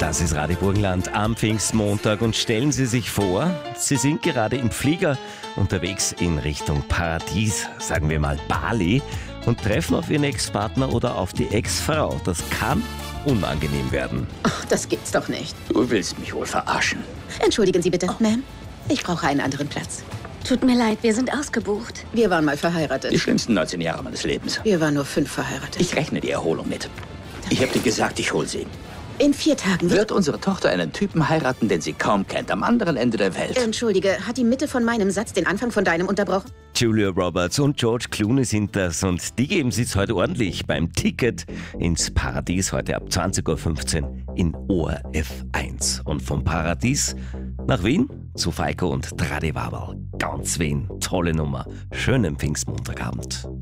Das ist Radio Burgenland am Pfingstmontag und stellen Sie sich vor, Sie sind gerade im Flieger unterwegs in Richtung Paradies, sagen wir mal Bali, und treffen auf Ihren Ex-Partner oder auf die Ex-Frau. Das kann unangenehm werden. Ach, das gibt's doch nicht. Du willst mich wohl verarschen. Entschuldigen Sie bitte, Ma'am. Ich brauche einen anderen Platz. Tut mir leid, wir sind ausgebucht. Wir waren mal verheiratet. Die schlimmsten 19 Jahre meines Lebens. Wir waren nur 5 verheiratet. Ich rechne die Erholung mit. Ich habe dir gesagt, ich hol sie. In 4 Tagen Wird unsere Tochter einen Typen heiraten, den sie kaum kennt, am anderen Ende der Welt? Entschuldige, hat die Mitte von meinem Satz den Anfang von deinem unterbrochen? Julia Roberts und George Clooney sind das und die geben es heute ordentlich beim Ticket ins Paradies heute ab 20.15 Uhr in ORF 1. Und vom Paradies nach Wien zu Falco und Tradi Wabel. Ganz Wien, tolle Nummer. Schönen Pfingstmontagabend.